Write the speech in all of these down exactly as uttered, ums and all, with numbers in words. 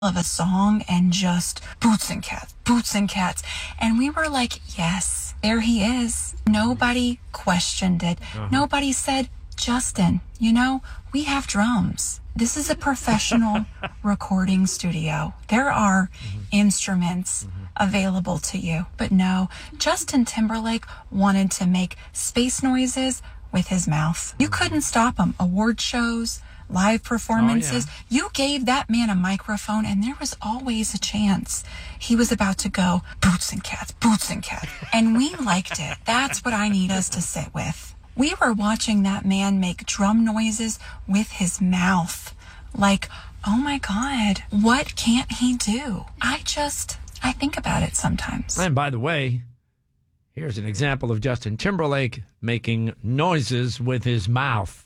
of a song and just boots and cats, boots and cats. And we were like, yes, there he is. Nobody questioned it. Uh-huh. Nobody said, Justin, you know, we have drums. This is a professional recording studio. There are mm-hmm. instruments mm-hmm. available to you. But no, Justin Timberlake wanted to make space noises with his mouth. You couldn't stop him. Award shows, live performances. Oh, yeah. You gave that man a microphone and there was always a chance he was about to go, boots and cats, boots and cats. And we liked it. That's what I need us to sit with. We were watching that man make drum noises with his mouth. Like, oh my God, what can't he do? I just, I think about it sometimes. And by the way, here's an example of Justin Timberlake making noises with his mouth.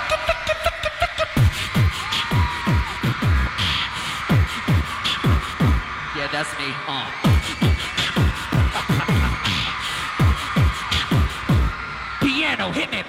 Yeah, that's me. Uh. Piano, hit me.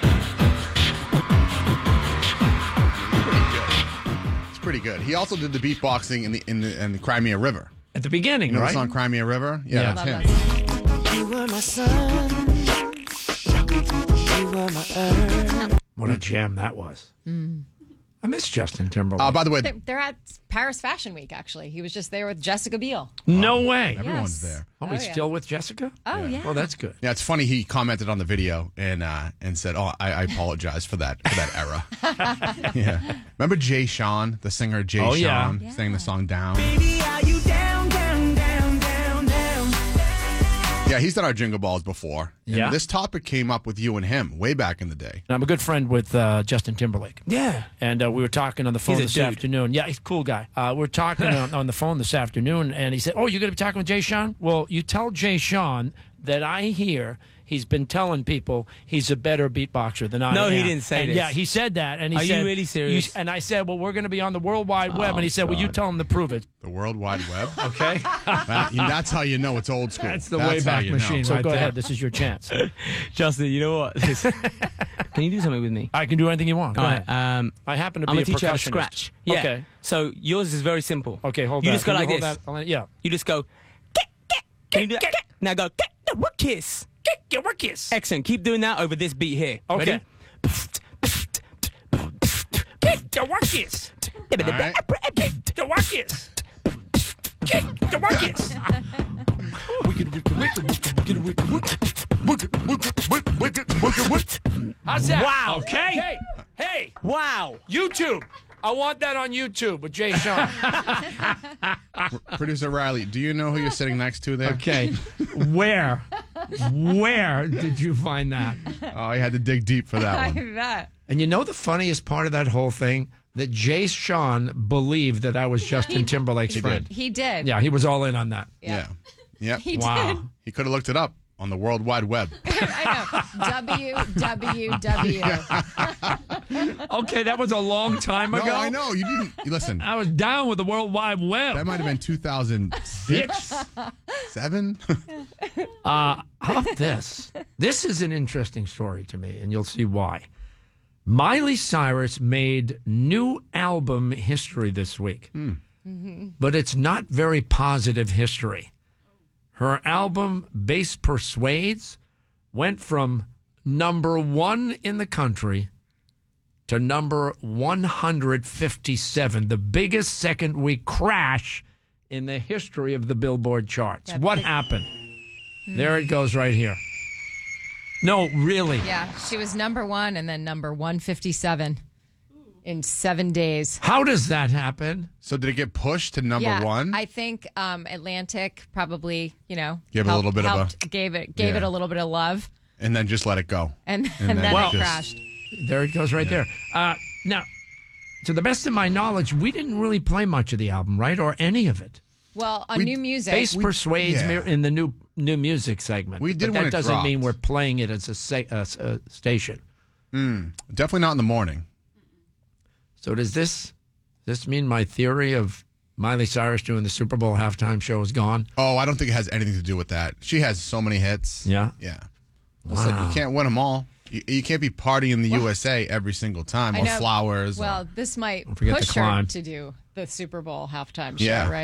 It's pretty good. He also did the beatboxing in the in the, in the Crimea River. At the beginning, you know right? the song Crimea River? Yeah, yeah. that's him. You were my sun. You were my earth. What a jam that was. Mm. I miss Justin Timberlake. Uh, by the way, they're, they're at Paris Fashion Week, actually. He was just there with Jessica Biel. No way. Everyone's Yes. there. Oh, Oh, he's yeah. still with Jessica? Oh, yeah. Oh, that's good. Yeah, it's funny. He commented on the video and uh, and said, "Oh, I, I apologize for that for that era." Yeah, remember Jay Sean, the singer Jay Oh, yeah. Sean, Yeah. sang the song "Down." Baby, are you down, down, down, down, down? Yeah, he's done our Jingle Balls before. And Yeah. this topic came up with you and him way back in the day. And I'm a good friend with uh, Justin Timberlake. Yeah. And uh, we were talking on the phone He's a this dude. afternoon. Yeah, he's a cool guy. Uh, we were talking on, on the phone this afternoon, and he said, oh, you're going to be talking with Jay Sean? Well, you tell Jay Sean that I hear he's been telling people he's a better beatboxer than I No, am. he didn't say and this. Yeah, he said that. And he Are you said, really serious? And I said, well, we're going to be on the World Wide Web. Oh, and he said, well, you God. tell him to prove it. The World Wide Web. Okay? That- that's how you know it's old school. That's the how Wayback you know. Machine. So right go there. ahead. This is your chance. Justin, you know what? Can you do something with me? I can do anything you want. Go All ahead. right. Um, I happen to be I'm a a teacher of percussionist. scratch. Yeah. Okay. So yours is very simple. Okay, hold You that. just go Can like hold this. that? I'll- Yeah. You just go. "Get, get." Can you do that? Now go. Get the work kiss. Get your work kiss. Excellent. Keep doing that over this beat here. Okay. Ready? Get your work kiss. All right. Get your work kiss. Get your work kiss. How's that? Wow. Okay. Hey, hey, Wow. YouTube. I want that on YouTube with Jay Sean. Producer Riley, do you know who you're sitting next to there? Okay. Where? Where did you find that? Oh, I had to dig deep for that one. bet. And you know the funniest part of that whole thing? That Jay Sean believed that I was Justin Timberlake's He friend. did. He did. Yeah, he was all in on that. Yeah. Yep. He Wow. did. He could have looked it up on the World Wide Web. I know. W W W. Okay, that was a long time No, ago. I know. You didn't. Listen, I was down with the World Wide Web. that might have been two thousand six, seven. Uh, how about this? This is an interesting story to me, and you'll see why. Miley Cyrus made new album history this week, Mm-hmm. but it's not very positive history. Her album, Bass Persuades, went from number one in the country to number one hundred fifty-seven, the biggest second week crash in the history of the Billboard charts. Yeah, what big- happened? There it goes right here. No, really. Yeah, she was number one and then number one fifty-seven in seven days. How does that happen? So did it get pushed to number yeah, one? I think um, Atlantic probably, you know, Gave it a helped- little bit of a- helped- gave it gave Yeah. it a little bit of love, and then just let it go. and, And and, then then it it just- crashed. There it goes right there. Uh, now, to the best of my knowledge, we didn't really play much of the album, right? Or any of it. Well, on We- new music, Bass Persuades yeah. me- in the new new music segment. We did but when that it doesn't mean dropped. we're playing it as a, sa- uh, s- uh, station. Definitely not in the morning. So does this this mean my theory of Miley Cyrus doing the Super Bowl halftime show is gone? Oh, I don't think it has anything to do with that. She has so many hits. Yeah? Yeah. Listen, Wow. you can't win them all. You, you can't be partying the U S A every single time I or know. flowers. or- well, this might forget the push her climb. to do the Super Bowl halftime Yeah. show, right?